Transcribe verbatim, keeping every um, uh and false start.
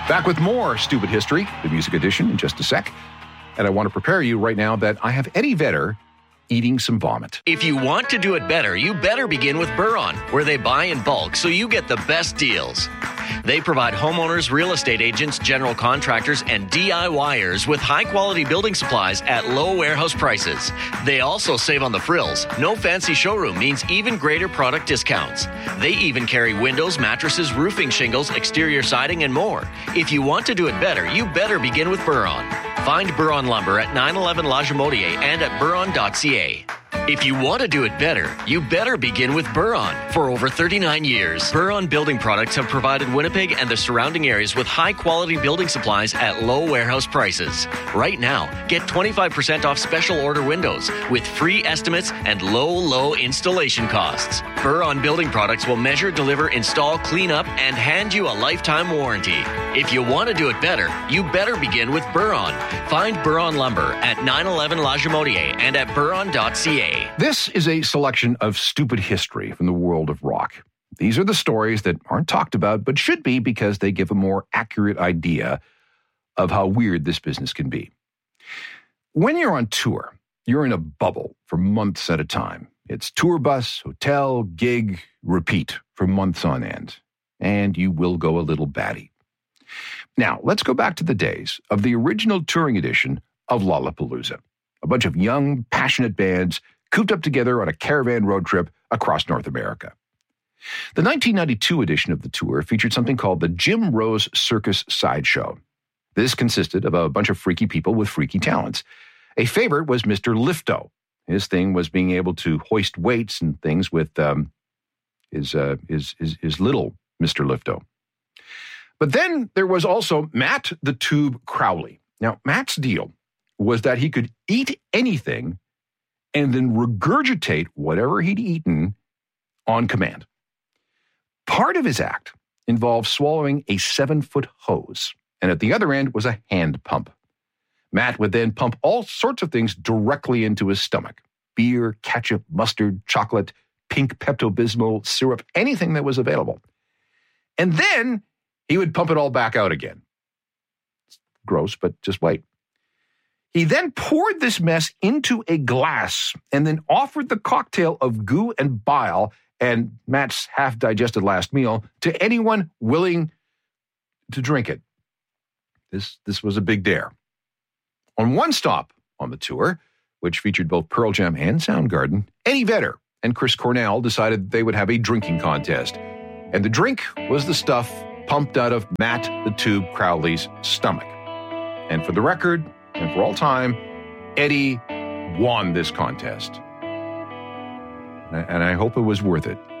Back with more Stupid History, the music edition, in just a sec. And I want to prepare you right now that I have Eddie Vedder eating some vomit. If you want to do it better, you better begin with Buron, where they buy in bulk so you get the best deals. They provide homeowners, real estate agents, general contractors, and DIYers with high-quality building supplies at low warehouse prices. They also save on the frills. No fancy showroom means even greater product discounts. They even carry windows, mattresses, roofing shingles, exterior siding, and more. If you want to do it better, you better begin with Buron. Find Buron Lumber at nine eleven La Jamodier and at buron dot c a. If you want to do it better, you better begin with Buron. For over thirty-nine years, Buron Building Products have provided Winnipeg and the surrounding areas with high-quality building supplies at low warehouse prices. Right now, get twenty-five percent off special order windows with free estimates and low, low installation costs. Buron Building Products will measure, deliver, install, clean up, and hand you a lifetime warranty. If you want to do it better, you better begin with Buron. Find Buron Lumber at nine eleven La Jamodier and at buron dot c a. This is a selection of stupid history from the world of rock. These are the stories that aren't talked about, but should be because they give a more accurate idea of how weird this business can be. When you're on tour, you're in a bubble for months at a time. It's tour bus, hotel, gig, repeat for months on end. And you will go a little batty. Now, let's go back to the days of the original touring edition of Lollapalooza. A bunch of young, passionate bands cooped up together on a caravan road trip across North America. The nineteen ninety-two edition of the tour featured something called the Jim Rose Circus Sideshow. This consisted of a bunch of freaky people with freaky talents. A favorite was Mister Lifto. His thing was being able to hoist weights and things with um, his, uh, his, his, his little Mister Lifto. But then there was also Matt the Tube Crowley. Now, Matt's deal was that he could eat anything and then regurgitate whatever he'd eaten on command. Part of his act involved swallowing a seven-foot hose, and at the other end was a hand pump. Matt would then pump all sorts of things directly into his stomach. Beer, ketchup, mustard, chocolate, pink Pepto-Bismol, syrup, anything that was available. And then he would pump it all back out again. Gross, but just wait. He then poured this mess into a glass and then offered the cocktail of goo and bile and Matt's half-digested last meal to anyone willing to drink it. This, this was a big dare. On one stop on the tour, which featured both Pearl Jam and Soundgarden, Eddie Vedder and Chris Cornell decided they would have a drinking contest. And the drink was the stuff pumped out of Matt the Tube Crowley's stomach. And for the record, and for all time, Eddie won this contest. And I hope it was worth it.